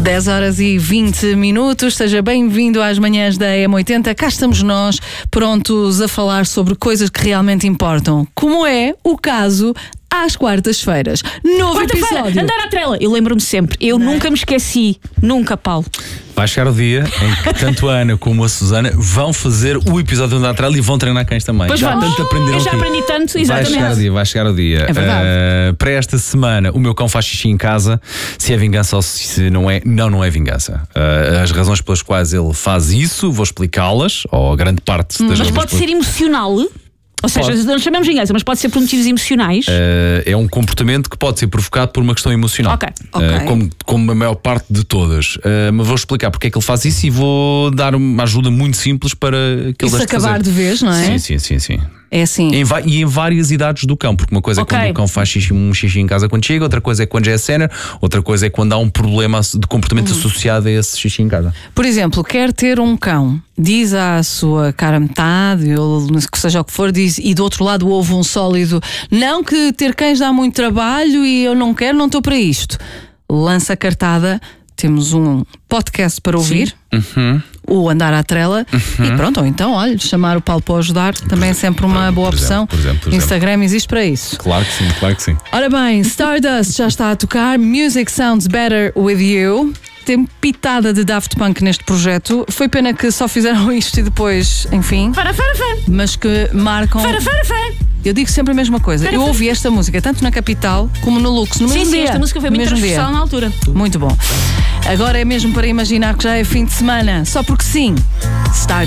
10h20. Seja bem-vindo às manhãs da M80. Cá estamos nós, prontos a falar sobre coisas que realmente importam, como é o caso às quartas-feiras. Novo episódio. Andar à trela. Eu lembro-me sempre. Eu nunca me esqueci. Nunca, Paulo. Vai chegar o dia em que tanto a Ana como a Susana vão fazer o episódio de Andar à trela e vão treinar cães também. Pois já vamos. tanto aprenderam Eu já aqui. aprendi tanto, exatamente. Vai chegar o dia. É verdade. Para esta semana, o meu cão faz xixi em casa. Se é vingança ou se não é, não é vingança. As razões pelas quais ele faz isso, vou explicá-las, ou a grande parte das Mas razões pode ser emocional. Ou seja, não chamamos vingança, mas pode ser por motivos emocionais. É um comportamento que pode ser provocado por uma questão emocional. Ok. Como a maior parte de todas. Mas vou explicar porque é que ele faz isso e vou dar uma ajuda muito simples para que ele Isso deixe de acabar fazer. de vez, não é? Sim. É assim. E em várias idades do cão, porque uma coisa é quando o cão faz um xixi em casa quando chega, outra coisa é quando já é sénior, outra coisa é quando há um problema de comportamento associado a esse xixi em casa. Por exemplo, quer ter um cão, diz à sua cara metade, ou seja o que for, diz, e do outro lado ouve um sólido: não, que ter cães dá muito trabalho e eu não quero, não estou para isto. Lança a cartada, temos um podcast para ouvir. O Andar à Trela e pronto, ou então, olha, chamar o Paulo para ajudar também é sempre uma boa opção. Por exemplo. Instagram existe para isso. Claro que sim. Ora bem, Stardust já está a tocar. Music Sounds Better With You. Tem pitada de Daft Punk neste projeto. Foi pena que só fizeram isto e depois, enfim. Mas que marcam. Eu digo sempre a mesma coisa. Eu ouvi esta música tanto na Capital como no Lux, no mesmo dia. Esta música foi muito transversal na altura. Muito bom. Agora é mesmo para imaginar que já é fim de semana. Só porque sim. Stardust.